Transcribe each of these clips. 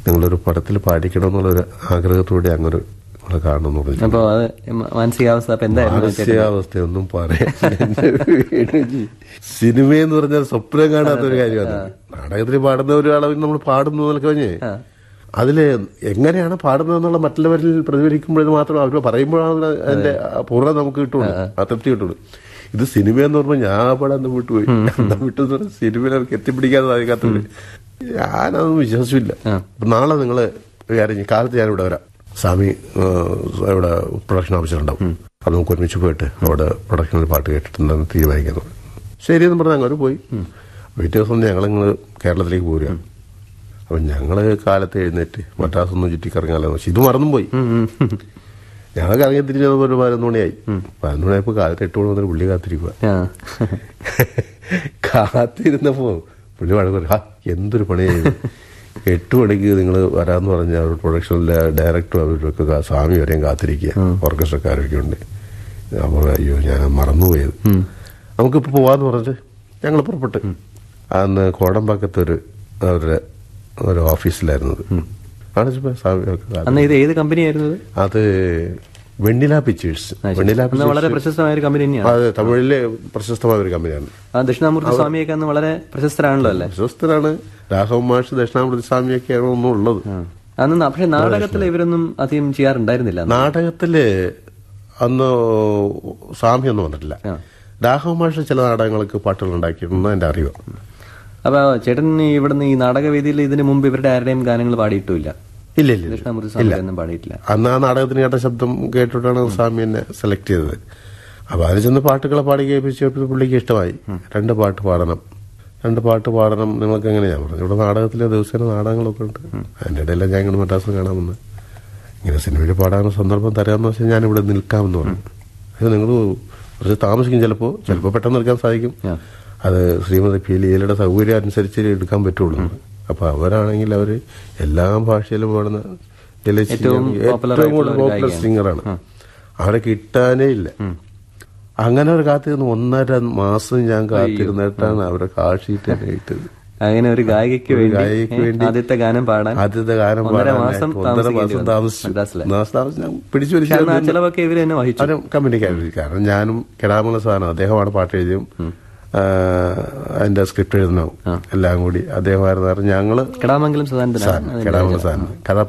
നിങ്ങളൊരു പടത്തിൽ പാടിക്കണമെന്നുള്ളൊരു ആഗ്രഹത്തോടെ അങ്ങനെ കാണണം. അപ്പൊ അത് മാനസികാവസ്ഥയൊന്നും പറയാൻ സിനിമയെന്ന് പറഞ്ഞാൽ സ്വപ്നം കാണാത്തൊരു കാര്യമാണ്. നാടകത്തിൽ പാടുന്ന ഒരു അളവിൽ നമ്മൾ പാടുന്നു എന്നൊക്കെ പറഞ്ഞേ അതില് എങ്ങനെയാണ് പാടുന്നതെന്നുള്ള മറ്റുള്ളവരിൽ പ്രതിഫലിക്കുമ്പോഴത് മാത്രം അവർ പറയുമ്പോഴാണ് അതിന്റെ പൂർണ്ണത നമുക്ക് കിട്ടുള്ളൂ, ആ തൃപ്തി കിട്ടുള്ളൂ. ഇത് സിനിമയെന്ന് പറയുമ്പോൾ ഞാൻ അവിടെ അന്ന് വിട്ടുപോയി. അന്ന് വിട്ടെന്ന് പറഞ്ഞാൽ സിനിമയിൽ അവർക്ക് എത്തിപ്പിടിക്കാതെ സാധിക്കാത്തത് ഞാനതൊന്നും വിശ്വസിച്ചില്ല. അപ്പൊ നാളെ നിങ്ങള് കാര്യം കാലത്ത് ഞാനിവിടെ വരാം, സ്വാമി ഇവിടെ പ്രൊഡക്ഷൻ ഓഫീസിലുണ്ടാവും, അത് നമുക്ക് ഒരുമിച്ച് പോയിട്ട് അവിടെ പ്രൊഡക്ഷനിൽ പാട്ട് കേട്ടിട്ടുണ്ടെന്ന് തീരുമാനിക്കുന്നു. ശരിയെന്ന് പറഞ്ഞാൽ അങ്ങനെ പോയി. പിറ്റേ ദിവസം ഞങ്ങളിങ്ങൾ കേരളത്തിലേക്ക് പോരുകയാണ്. അപ്പൊ ഞങ്ങള് കാലത്ത് എഴുന്നേറ്റ് മദ്രാസൊന്നും ചുറ്റിക്കറങ്ങാലോ വെച്ച് ഇത് മറന്നും പോയി. ഞങ്ങൾ കറങ്ങി തിരിഞ്ഞപ്പോൾ ഒരു 11 മണിയായി. 11 മണിയായപ്പോ കാലത്ത് 8 മണി മുതൽ പുള്ളി കാത്തിരിക്കുക. കാത്തിരുന്നപ്പോ പുള്ളി വഴക്ക് എന്തൊരു പണിയായിരുന്നു, 8 മണിക്ക് നിങ്ങൾ വരാമെന്ന് പറഞ്ഞ അവർ പ്രൊഡക്ഷനിലെ ഡയറക്ടർ അവരൊക്കെ സ്വാമി വരെയും കാത്തിരിക്കുക, ഓർക്കസ്ട്രക്കാരൊക്കെ ഉണ്ട്. അപ്പോൾ അയ്യോ ഞാൻ മറന്നുപോയത്, നമുക്കിപ്പോൾ പോവാന്ന് പറഞ്ഞിട്ട് ഞങ്ങൾ പുറപ്പെട്ട്. അന്ന് കോടമ്പാക്കത്തൊരു അവരുടെ ഒരു ഓഫീസിലായിരുന്നത്. ഇത് ഏത് കമ്പനിയായിരുന്നു? അത് വെണ്ണില പിക്ചേഴ്സ്. വെണ്ണില വളരെ പ്രശസ്തമായ ഒരു കമ്പനി തന്നെയാണ്. അത് തമിഴിലെ പ്രശസ്തമായ ഒരു കമ്പനിയാണ്. ദക്ഷിണാമൂർത്തി സ്വാമിയൊക്കെ അന്ന് വളരെ പ്രശസ്തരാണല്ലോ അല്ലേ? പ്രശസ്തരാണ്. രാഘവൻ മാഷ്, ദക്ഷിണാമൂർത്തി സ്വാമിയൊക്കെയാണ് ഒന്നും ഉള്ളത് അന്ന്. പക്ഷെ നാടകത്തിൽ ഇവരൊന്നും അധികം ചെയ്യാറുണ്ടായിരുന്നില്ല. നാടകത്തില് അന്ന് സ്വാമിയൊന്നും വന്നിട്ടില്ല. രാഘവൻ മാഷ് ചില നാടകങ്ങൾക്ക് പാട്ടുകൾ ഉണ്ടാക്കിയിട്ടുണ്ടെന്ന് എന്റെ അറിവ്. അപ്പൊ ചേട്ടൻ ഇവിടുന്ന് ഈ നാടകവേദിയിൽ ഇതിനു മുമ്പ് ഇവരുടെ ആരുടെയും ഗാനങ്ങൾ പാടിയിട്ടുമില്ല? ഇല്ല, ദക്ഷിണാമൂർത്തി സ്വാമിയൊന്നും പാടിയിട്ടില്ല. അന്ന് ആ നാടകത്തിന് കേട്ട ശബ്ദം കേട്ടിട്ടാണ് സ്വാമി എന്നെ സെലക്ട് ചെയ്തത്. അപ്പൊ അതിൽ ചെന്ന് പാട്ടുകളെ പാടി കേൾപ്പിച്ചപ്പോൾ പുള്ളിക്ക് ഇഷ്ടമായി. 2 പാട്ട് പാടണം, 2 പാട്ട് പാടണം, നിങ്ങൾക്ക് എങ്ങനെയാ പറഞ്ഞു. ഇവിടെ നാടകത്തിലെ ദിവസേന നാടകങ്ങളൊക്കെ ഉണ്ട്. അതിന്റെ ഇടയിലാണ് ഞാൻ ഇങ്ങനെ മദ്രാസിൽ കാണാമെന്ന്, ഇങ്ങനെ സിനിമയിൽ പാടാനുള്ള സന്ദർഭം തരാമെന്ന് വെച്ചാൽ ഞാൻ ഇവിടെ നിൽക്കാമെന്ന് പറഞ്ഞു. അത് നിങ്ങൾ കുറച്ച് താമസിക്കും, ചിലപ്പോൾ പെട്ടെന്ന് എടുക്കാൻ സാധിക്കും. അത് ശ്രീമതി പി ലീലയുടെ സൗകര്യം അനുസരിച്ച് എടുക്കാൻ പറ്റുള്ളൂ. അപ്പൊ അവരാണെങ്കിൽ അവര് എല്ലാ ഭാഷയിലും പാടുന്ന ഏറ്റവും കൂടുതൽ പോപ്പുലർ സിംഗറാണ്. അവരെ കിട്ടാനേ ഇല്ല. അങ്ങനെ ഒരു കാത്തിരുന്ന് 1.5 മാസം ഞാൻ കാത്തിരുന്നിട്ടാണ് അവരെ കാഴ്ചയിട്ട് തന്നെ ഇട്ടത്. അങ്ങനെ ഒരു ഗായികയ്ക്ക് വേണ്ടി ആദ്യത്തെ ഗാനം പാടാൻ 1.5 മാസം താമസിച്ചു. പിടിച്ചു വലിച്ചു കമ്പനിക്കാർ. കാരണം ഞാനും കെടാമല സാധനം, അദ്ദേഹമാണ് പാട്ട് എഴുതിയും അതിന്റെ സ്ക്രിപ്റ്റ് എഴുതണം എല്ലാം കൂടി അദ്ദേഹമായിരുന്നു. ഞങ്ങള് കെടാമംഗലം സാധനം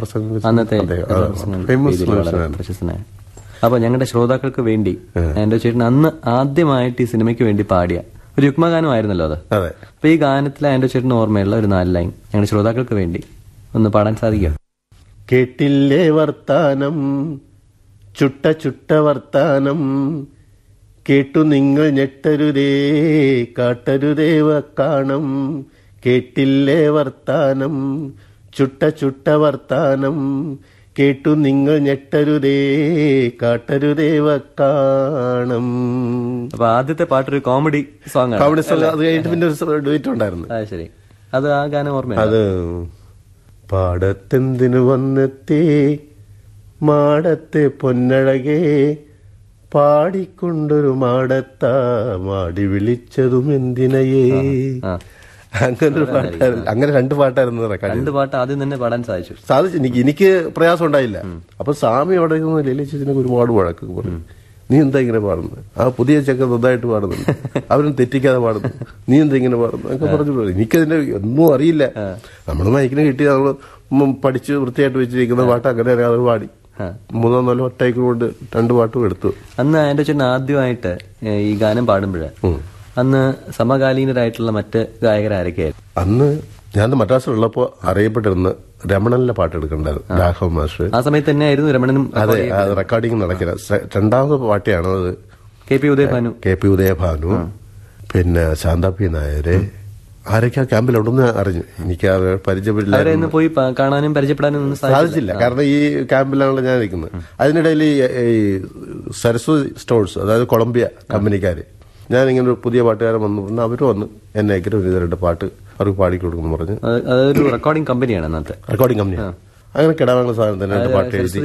കഥാപ്രസംഗം പ്രശസ്തനായ. അപ്പൊ ഞങ്ങളുടെ ശ്രോതാക്കൾക്ക് വേണ്ടി എന്റെ ചേട്ടൻ അന്ന് ആദ്യമായിട്ട് ഈ സിനിമയ്ക്ക് വേണ്ടി പാടിയ ഒരു യുഗ്മഗാനമായിരുന്നല്ലോ അത്. അപ്പൊ ഈ ഗാനത്തിലെ എന്റെ ചേട്ടന് ഓർമ്മയുള്ള ഒരു 4 ലൈൻ ഞങ്ങളുടെ ശ്രോതാക്കൾക്ക് വേണ്ടി ഒന്ന് പാടാൻ സാധിക്കും? കേട്ടില്ലേ വർത്താനം, ചുട്ട ചുട്ട വർത്താനം, കേട്ടു നിങ്ങൾ ഞെട്ടരുതേ, കാട്ടരുതേ വക്കാണം. കേട്ടില്ലേ വർത്താനം, ചുട്ട ചുട്ട വർത്താനം, കേട്ടു നിങ്ങൾ ഞെട്ടരുതേ, കാട്ടരുതേ വക്കാണം. അപ്പൊ ആദ്യത്തെ പാട്ടൊരു കോമഡി സോങ്. Comedy song. അത് കഴിഞ്ഞിട്ട് പിന്നെ ഒരു ഡുവറ്റ് ഉണ്ടായിരുന്നു. ശരി, അത് ആ ഗാനം ഓർമ്മ. അത് പാടത്തെന്തിനു വന്നെത്തേ മാടത്തെ പൊന്നഴകേ, പാടിക്കൊണ്ടൊരു മാടത്താ മാടി വിളിച്ചതും എന്തിനയേ. അങ്ങനെ ഒരു പാട്ടായിരുന്നു. അങ്ങനെ 2 പാട്ടായിരുന്നു. 2 പാട്ട് ആദ്യം തന്നെ പാടാൻ സാധിച്ചു. എനിക്ക് പ്രയാസം ഉണ്ടായില്ല. അപ്പൊ സ്വാമി അവിടെ ലീലച്ചതിനൊക്കെ ഒരുപാട് വഴക്ക് പറഞ്ഞു. നീ എന്താ ഇങ്ങനെ പാടുന്നത്, ആ പുതിയ ചെക്കൻ നന്നായിട്ട് പാടുന്നുണ്ട്, അവരും തെറ്റിക്കാതെ പാടുന്നു, നീ എന്താ ഇങ്ങനെ പാടുന്നു എന്നൊക്കെ പറഞ്ഞു. എനിക്കതിന്റെ ഒന്നും അറിയില്ല. നമ്മൾ മൈക്കിന് കിട്ടി നമ്മൾ പഠിച്ച് വൃത്തിയായിട്ട് വെച്ചിരിക്കുന്ന പാട്ട് അങ്ങനെ അറിയാതെ പാടി 3-4 ഒറ്റയ്ക്ക് കൊണ്ട് 2 പാട്ടും എടുത്തു. അന്ന് എന്റെ ചേട്ടൻ ആദ്യമായിട്ട് ഈ ഗാനം പാടുമ്പോഴേ അന്ന് സമകാലീനരായിട്ടുള്ള മറ്റ് ഗായകരാരൊക്കെയായിരുന്നു? അന്ന് ഞാൻ മദ്രാസിലുള്ളപ്പോ അറിയപ്പെട്ടിരുന്ന രമണനിലെ പാട്ട് എടുക്കണ്ടായിരുന്നു. രാഘവ മാഷ് ആ സമയത്ത് തന്നെയായിരുന്നു രമണനും. അതെ, റെക്കോർഡിംഗ് നടക്കില്ല. 2ാമത് പാട്ടിയാണ് അത്. കെ പി ഉദയഭാനു, പിന്നെ ശാന്ത പി നായര്, ആരൊക്കെ ആ ക്യാമ്പിലുണ്ടെന്ന് അറിഞ്ഞു. എനിക്ക് പരിചയപ്പെട്ടില്ല, പോയി കാണാനും പരിചയപ്പെടാനും സാധിച്ചില്ല. കാരണം ഈ ക്യാമ്പിലാണല്ലോ ഞാൻ നിൽക്കുന്നത്. അതിനിടയിൽ ഈ സരസ്വതി സ്റ്റോഴ്സ്, അതായത് കൊളംബിയ കമ്പനിക്കാര്, ഞാൻ ഇങ്ങനെ ഒരു പുതിയ പാട്ടുകാരൻ വന്നു, അവര് വന്ന് എന്നെ ഒരു 2 പാട്ട് അവർക്ക് പാടിക്കൊടുക്കുന്നു പറഞ്ഞു. അതൊരു റെക്കോർഡിംഗ് കമ്പനിയാണ് അന്നത്തെ. റെക്കോർഡിംഗ് കമ്പനിയാണ്. അങ്ങനെ കിടാവാനുള്ള സാധനം തന്നെ 2 പാട്ട് എഴുതി.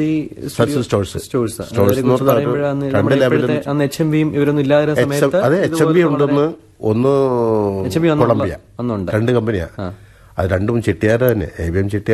അതെ, HMV ഉണ്ടെന്ന്, ഒന്ന് കൊളംബിയ, 2 കമ്പനിയാ. അത് 2 ചെട്ടിയാര തന്നെ, ABM ചെട്ടിയാർ.